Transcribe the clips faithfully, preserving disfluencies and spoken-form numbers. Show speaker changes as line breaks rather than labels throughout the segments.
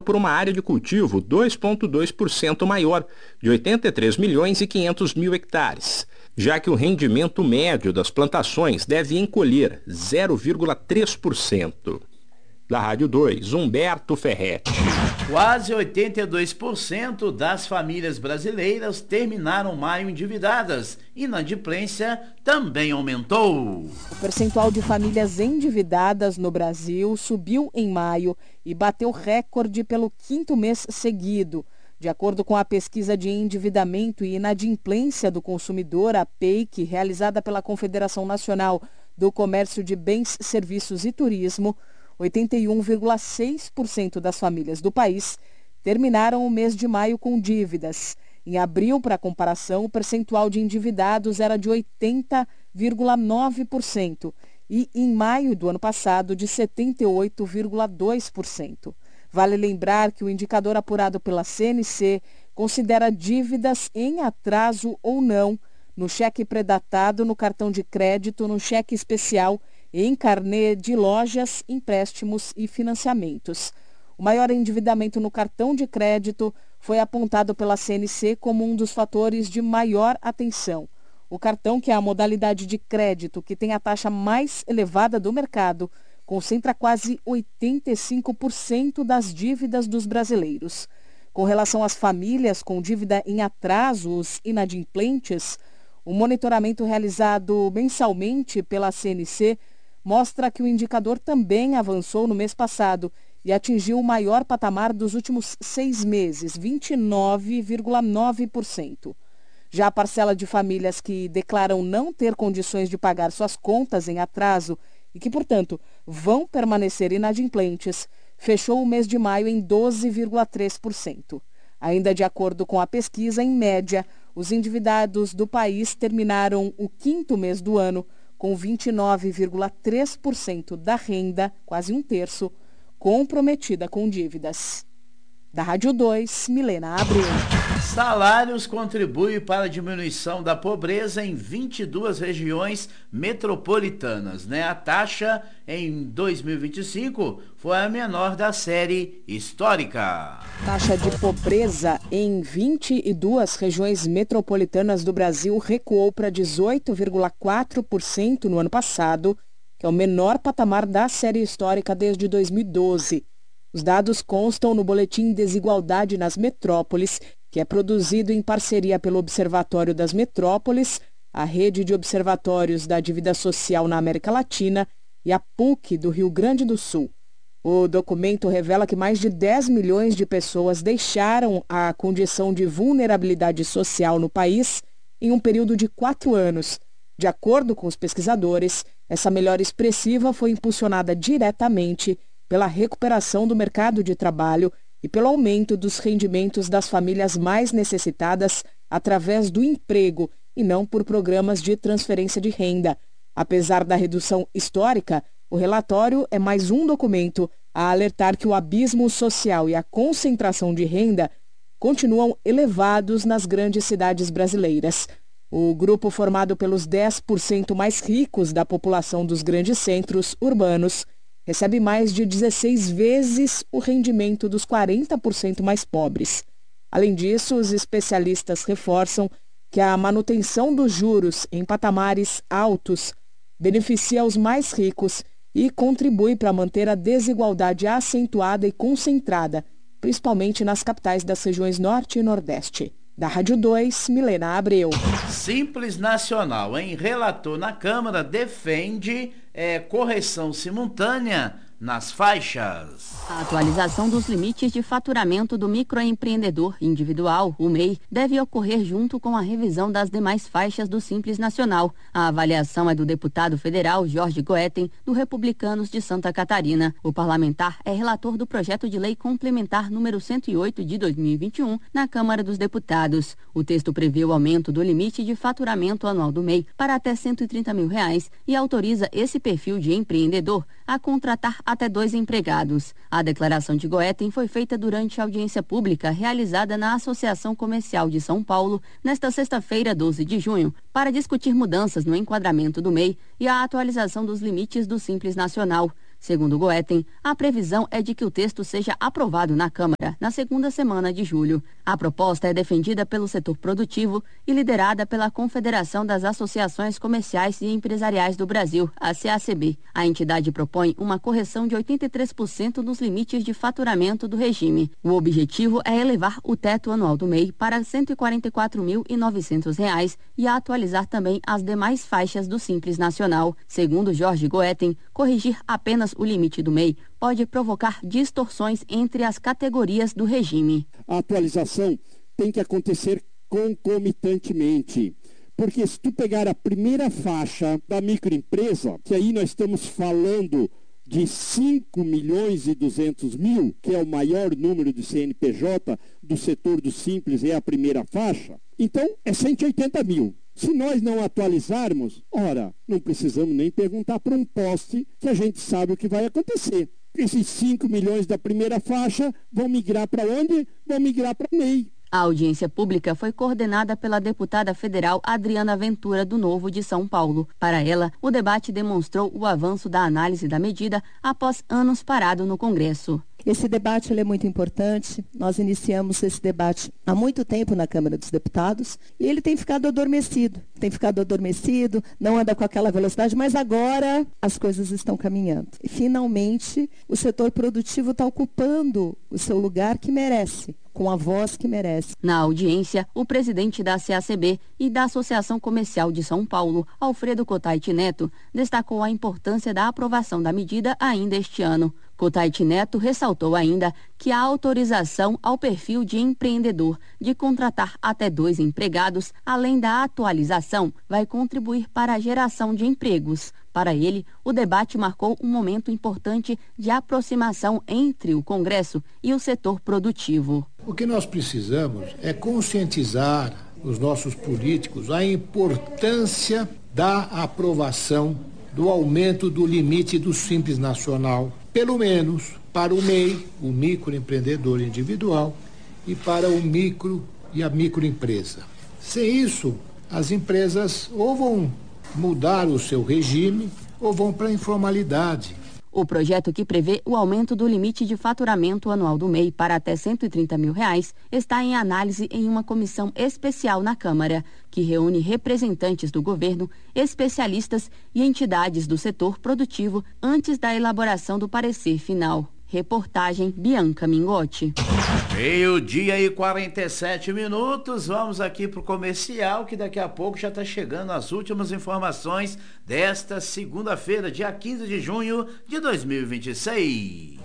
por uma área de cultivo dois vírgula dois por cento maior, de oitenta e três milhões e quinhentos mil hectares, já que o rendimento médio das plantações deve encolher zero vírgula três por cento. Da Rádio dois, Humberto Ferretti.
Quase oitenta e dois por cento das famílias brasileiras terminaram maio endividadas. Inadimplência também aumentou.
O percentual de famílias endividadas no Brasil subiu em maio e bateu recorde pelo quinto mês seguido. De acordo com a pesquisa de endividamento e inadimplência do consumidor, a P E I C, realizada pela Confederação Nacional do Comércio de Bens, Serviços e Turismo, oitenta e um vírgula seis por cento das famílias do país terminaram o mês de maio com dívidas. Em abril, para comparação, o percentual de endividados era de oitenta vírgula nove por cento e em maio do ano passado de setenta e oito vírgula dois por cento. Vale lembrar que o indicador apurado pela C N C considera dívidas em atraso ou não no cheque predatado, no cartão de crédito, no cheque especial, em carnê de lojas, empréstimos e financiamentos. O maior endividamento no cartão de crédito foi apontado pela C N C como um dos fatores de maior atenção. O cartão, que é a modalidade de crédito que tem a taxa mais elevada do mercado, concentra quase oitenta e cinco por cento das dívidas dos brasileiros. Com relação às famílias com dívida em atraso, os inadimplentes, o monitoramento realizado mensalmente pela C N C mostra que o indicador também avançou no mês passado e atingiu o maior patamar dos últimos seis meses, vinte e nove vírgula nove por cento. Já a parcela de famílias que declaram não ter condições de pagar suas contas em atraso e que, portanto, vão permanecer inadimplentes, fechou o mês de maio em doze vírgula três por cento. Ainda de acordo com a pesquisa, em média, os endividados do país terminaram o quinto mês do ano com vinte e nove vírgula três por cento da renda, quase um terço, comprometida com dívidas. Da Rádio dois, Milena Abreu.
Salários contribuem para a diminuição da pobreza em vinte e duas regiões metropolitanas, né? A taxa em dois mil e vinte e cinco foi a menor da série histórica.
Taxa de pobreza em vinte e duas regiões metropolitanas do Brasil recuou para dezoito vírgula quatro por cento no ano passado, que é o menor patamar da série histórica desde dois mil e doze. Os dados constam no Boletim Desigualdade nas Metrópoles, que é produzido em parceria pelo Observatório das Metrópoles, a Rede de Observatórios da Dívida Social na América Latina e a P U C do Rio Grande do Sul. O documento revela que mais de dez milhões de pessoas deixaram a condição de vulnerabilidade social no país em um período de quatro anos. De acordo com os pesquisadores, essa melhora expressiva foi impulsionada diretamente pela recuperação do mercado de trabalho e pelo aumento dos rendimentos das famílias mais necessitadas através do emprego e não por programas de transferência de renda. Apesar da redução histórica, o relatório é mais um documento a alertar que o abismo social e a concentração de renda continuam elevados nas grandes cidades brasileiras. O grupo, formado pelos dez por cento mais ricos da população dos grandes centros urbanos, recebe mais de dezesseis vezes o rendimento dos quarenta por cento mais pobres. Além disso, os especialistas reforçam que a manutenção dos juros em patamares altos beneficia os mais ricos e contribui para manter a desigualdade acentuada e concentrada, principalmente nas capitais das regiões Norte e Nordeste. Da Rádio dois, Milena Abreu.
Simples Nacional, em relator na Câmara, defende é, correção simultânea nas faixas.
A atualização dos limites de faturamento do microempreendedor individual, o M E I, deve ocorrer junto com a revisão das demais faixas do Simples Nacional. A avaliação é do deputado federal Jorge Goetten, do Republicanos de Santa Catarina. O parlamentar é relator do projeto de lei complementar número cento e oito de dois mil e vinte e um na Câmara dos Deputados. O texto prevê o aumento do limite de faturamento anual do M E I para até cento e trinta mil reais e autoriza esse perfil de empreendedor a contratar até dois empregados. A declaração de Goetten foi feita durante a audiência pública realizada na Associação Comercial de São Paulo nesta sexta-feira, doze de junho, para discutir mudanças no enquadramento do M E I e a atualização dos limites do Simples Nacional. Segundo Goetten, a previsão é de que o texto seja aprovado na Câmara na segunda semana de julho. A proposta é defendida pelo setor produtivo e liderada pela Confederação das Associações Comerciais e Empresariais do Brasil, a C A C B. A entidade propõe uma correção de oitenta e três por cento nos limites de faturamento do regime. O objetivo é elevar o teto anual do M E I para cento e quarenta e quatro mil e novecentos reais e atualizar também as demais faixas do Simples Nacional. Segundo Jorge Goetten, corrigir apenas o limite do M E I pode provocar distorções entre as categorias do regime.
A atualização tem que acontecer concomitantemente. Porque se tu pegar a primeira faixa da microempresa, que aí nós estamos falando de cinco milhões e duzentos mil, que é o maior número de C N P J do setor do Simples, é a primeira faixa, então é cento e oitenta mil. Se nós não atualizarmos, ora, não precisamos nem perguntar para um poste que a gente sabe o que vai acontecer. Esses cinco milhões da primeira faixa vão migrar para onde? Vão migrar para o M E I.
A audiência pública foi coordenada pela deputada federal Adriana Ventura, do Novo de São Paulo. Para ela, o debate demonstrou o avanço da análise da medida após anos parado no Congresso.
Esse debate ele é muito importante. Nós iniciamos esse debate há muito tempo na Câmara dos Deputados e ele tem ficado adormecido. Tem ficado adormecido, não anda com aquela velocidade, mas agora as coisas estão caminhando. E, finalmente, o setor produtivo está ocupando o seu lugar que merece, com a voz que merece.
Na audiência, o presidente da C A C B e da Associação Comercial de São Paulo, Alfredo Cotait Neto, destacou a importância da aprovação da medida ainda este ano. Cotait Neto ressaltou ainda que a autorização ao perfil de empreendedor de contratar até dois empregados, além da atualização, vai contribuir para a geração de empregos. Para ele, o debate marcou um momento importante de aproximação entre o Congresso e o setor produtivo.
O que nós precisamos é conscientizar os nossos políticos a importância da aprovação do aumento do limite do Simples Nacional, pelo menos para o M E I, o microempreendedor individual, e para o micro e a microempresa. Sem isso, as empresas ou vão mudar o seu regime ou vão para a informalidade.
O projeto, que prevê o aumento do limite de faturamento anual do M E I para até cento e trinta mil reais, está em análise em uma comissão especial na Câmara, que reúne representantes do governo, especialistas e entidades do setor produtivo antes da elaboração do parecer final. Reportagem Bianca Mingotti.
Meio-dia e quarenta e sete minutos, vamos aqui para o comercial, que daqui a pouco já está chegando as últimas informações desta segunda-feira, dia quinze de junho de dois mil e vinte e seis.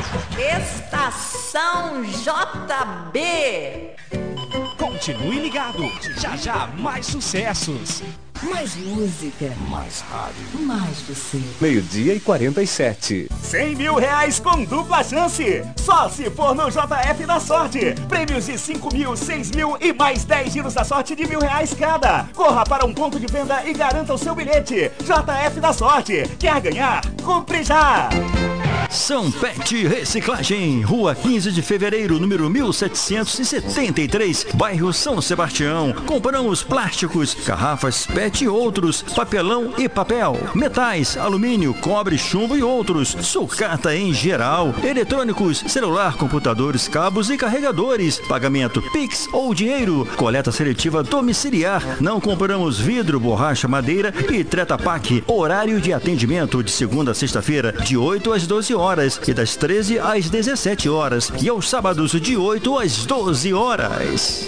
Estação J B.
Continue ligado, já já mais sucessos.
Mais música.
Mais rádio.
Mais você.
Meio-dia e quarenta e sete.
cem mil reais com dupla chance. Só se for no J F da Sorte. Prêmios de cinco mil, seis mil e mais dez giros da sorte de mil reais cada. Corra para um ponto de venda e garanta o seu bilhete. J F da Sorte. Quer ganhar? Compre já.
São Pet Reciclagem, Rua quinze de Fevereiro, número mil setecentos e setenta e três, bairro São Sebastião. Compramos plásticos, garrafas Pet e outros, papelão e papel, metais, alumínio, cobre, chumbo e outros, sucata em geral, eletrônicos, celular, computadores, cabos e carregadores, pagamento Pix ou dinheiro, coleta seletiva domiciliar. Não compramos vidro, borracha, madeira e Treta Pak. Horário de atendimento de segunda a sexta-feira, de oito às doze horas e das treze às dezessete horas, e aos sábados de oito às doze horas.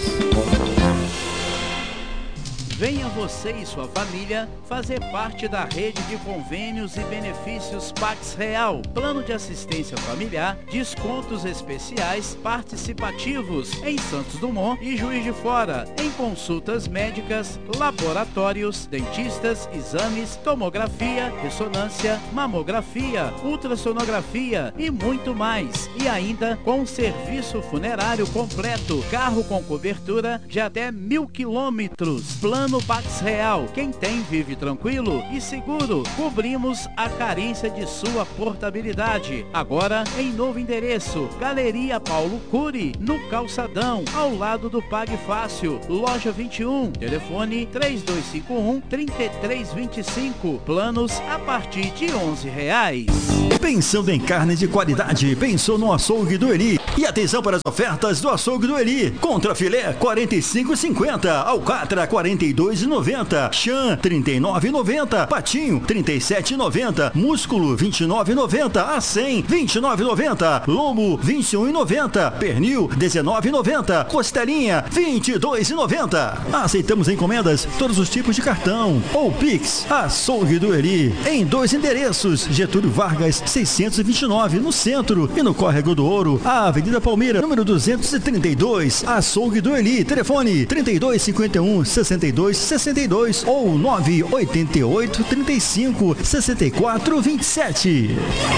Venha você e sua família fazer parte da rede de convênios e benefícios Pax Real. Plano de assistência familiar, descontos especiais participativos em Santos Dumont e Juiz de Fora, em consultas médicas, laboratórios, dentistas, exames, tomografia, ressonância, mamografia, ultrassonografia e muito mais. E ainda com serviço funerário completo, carro com cobertura de até mil quilômetros. Plano No Pax Real, quem tem vive tranquilo e seguro. Cobrimos a carência de sua portabilidade. Agora em novo endereço, Galeria Paulo Cury, no Calçadão, ao lado do Pague Fácil, loja vinte e um, telefone três dois cinco um, três três dois cinco, planos a partir de onze reais.
Pensando em carne de qualidade, pensou no açougue do Eli. E atenção para as ofertas do açougue do Eli. Contra filé, quarenta e cinco reais e cinquenta centavos. Alcatra, quarenta e dois reais e noventa centavos. Chã, trinta e nove reais e noventa centavos. Patinho, trinta e sete reais e noventa centavos. Músculo, vinte e nove reais e noventa centavos. A cem, vinte e nove reais e noventa centavos. Lombo, vinte e um reais e noventa centavos. Pernil, dezenove reais e noventa centavos. Costelinha, vinte e dois reais e noventa centavos. Aceitamos encomendas, todos os tipos de cartão ou Pix. Açougue do Eli, em dois endereços: Getúlio Vargas, seiscentos e vinte e nove, no centro, e no Córrego do Ouro, a Avenida Palmeira, número duzentos e trinta e dois. Açougue do Eli, telefone trinta e dois, cinquenta e um, sessenta e dois, sessenta e dois ou nove oito oito, trinta e cinco, sessenta e quatro, vinte e sete.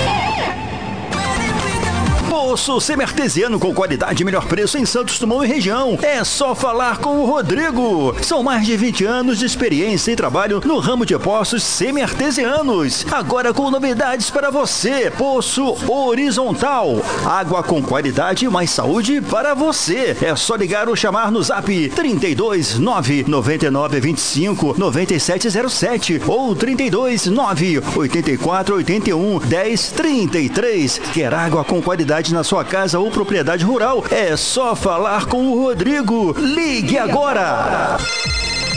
Poço Semi-Artesiano com qualidade e melhor preço em Santos Dumont e região. É só falar com o Rodrigo. São mais de vinte anos de experiência e trabalho no ramo de poços semi-artesianos. Agora com novidades para você. Poço horizontal. Água com qualidade e mais saúde para você. É só ligar ou chamar no zap trinta e dois, nove nove nove, vinte e cinco, nove sete zero sete ou trinta e dois, nove oitenta e quatro, oitenta e um, dez, trinta e três. Quer água com qualidade na sua casa ou propriedade rural? É só falar com o Rodrigo. Ligue agora!